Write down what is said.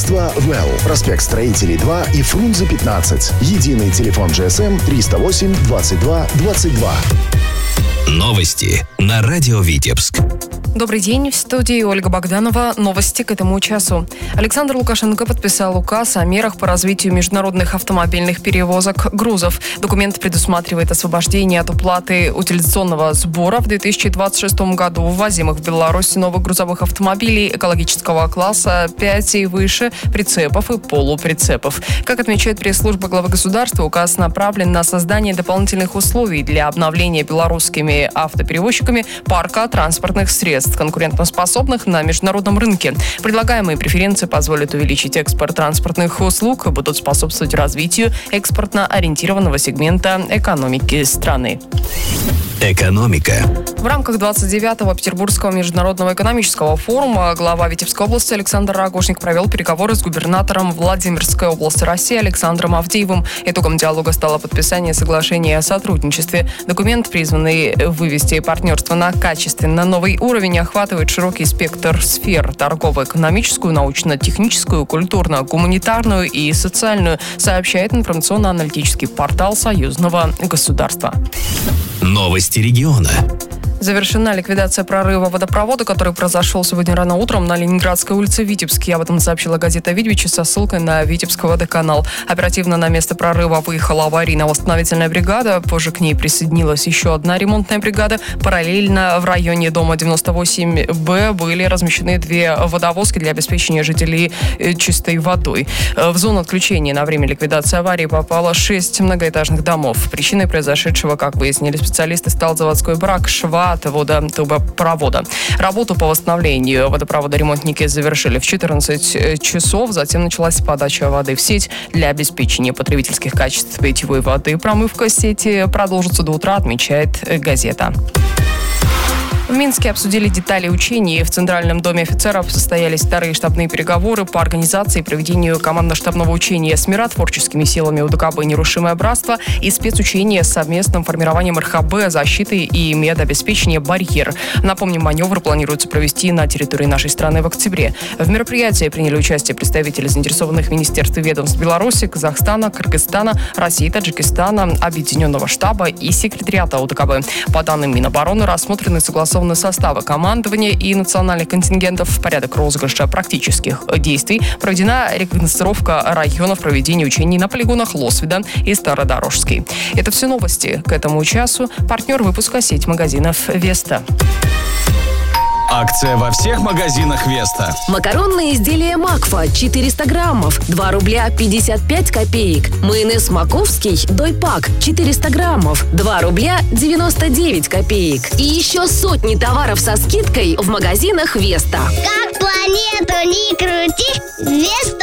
Агентство «Well». Проспект Строителей 2 и Фрунзе 15. Единый телефон GSM 308 22 22. Новости на радио Витебск. Добрый день, в студии Ольга Богданова. Новости к этому часу. Александр Лукашенко подписал указ о мерах по развитию международных автомобильных перевозок грузов. Документ предусматривает освобождение от уплаты утилизационного сбора в 2026 году ввозимых в Беларусь новых грузовых автомобилей экологического класса 5 и выше, прицепов и полуприцепов. Как отмечает пресс-служба главы государства, указ направлен на создание дополнительных условий для обновления белорусскими автоперевозчиками парка транспортных средств, конкурентоспособных на международном рынке. Предлагаемые преференции позволят увеличить экспорт транспортных услуг и будут способствовать развитию экспортно-ориентированного сегмента экономики страны. Экономика. В рамках 29-го Петербургского международного экономического форума глава Витебской области Александр Рогожник провел переговоры с губернатором Владимирской области России Александром Авдеевым. Итогом диалога стало подписание соглашения о сотрудничестве. Документ, призванный вывести партнерство на качественно новый уровень, охватывает широкий спектр сфер: торгово-экономическую, научно-техническую, культурно-гуманитарную и социальную, сообщает информационно-аналитический портал Союзного государства. Новости региона. Завершена ликвидация прорыва водопровода, который произошел сегодня рано утром на Ленинградской улице в Витебске. Об этом сообщила газета «Видвич» со ссылкой на Витебский водоканал. Оперативно на место прорыва выехала аварийно-восстановительная бригада. Позже к ней присоединилась еще одна ремонтная бригада. Параллельно в районе дома 98Б были размещены 2 водовозки для обеспечения жителей чистой водой. В зону отключения на время ликвидации аварии попало 6 многоэтажных домов. Причиной произошедшего, как выяснили специалисты, стал заводской брак шва от водотрубопровода. Работу по восстановлению водопровода ремонтники завершили в 14 часов. Затем началась подача воды в сеть для обеспечения потребительских качеств питьевой воды. Промывка сети продолжится до утра, отмечает газета. В Минске обсудили детали учений. В Центральном доме офицеров состоялись вторые штабные переговоры по организации и проведению командно-штабного учения с миротворческими силами УДКБ «Нерушимое братство» и спецучения с совместным формированием РХБ защиты и медобеспечения «Барьер». Напомним, маневр планируется провести на территории нашей страны в октябре. В мероприятии приняли участие представители заинтересованных министерств и ведомств Беларуси, Казахстана, Кыргызстана, России, Таджикистана, Объединенного штаба и секретариата УДКБ. По данным Минобороны, рассмотрены согласованные составы командования и национальных контингентов, в порядок розыгрыша практических действий. Проведена рекогносцировка районов проведения учений на полигонах Лосведа и Стародорожский. Это все новости к этому часу. Партнер выпуска — сеть магазинов «Веста». Акция во всех магазинах «Веста». Макаронные изделия «Макфа» 400 граммов, 2 рубля 55 копеек. Майонез «Маковский» Дойпак 400 граммов, 2 рубля 99 копеек. И еще сотни товаров со скидкой в магазинах «Веста». Как планету не крути, «Веста»